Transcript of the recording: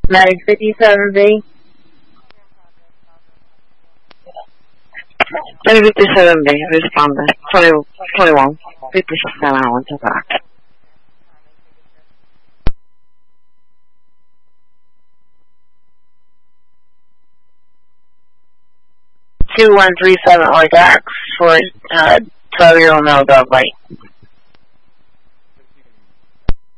Medic 57B. Medic 57B, responded. 21, 57, I want to back. $2137 Oligarchs for 12-year-old male dog bite.